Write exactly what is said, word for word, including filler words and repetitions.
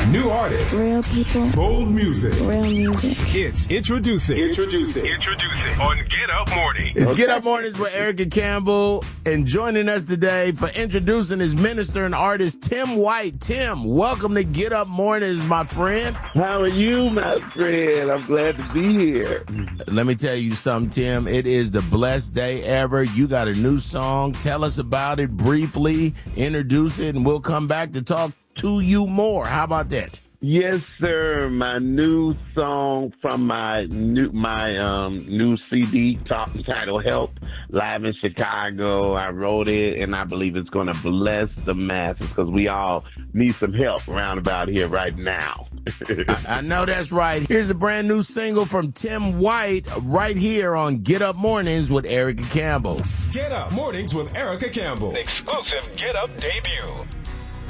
New artists. Real people. Bold music. Real music. It's introducing. Introducing. Introducing on Get Up Morning. It's Get Up Mornings with Erica Campbell. And joining us today for introducing is minister and artist Tim White. Tim, welcome to Get Up Mornings, my friend. How are you, my friend? I'm glad to be here. Let me tell you something, Tim. It is the blessed day ever. You got a new song. Tell us about it briefly. Introduce it, and we'll come back to talk to you more. How about that? Yes, sir. My new song from my new my um new C D, top title "Help," live in Chicago. I wrote it, and I believe it's going to bless the masses because we all need some help around about here right now. I, I know that's right. Here's a brand new single from Tim White right here on Get Up Mornings with Erica Campbell. Get Up Mornings with Erica Campbell. Exclusive Get Up debut.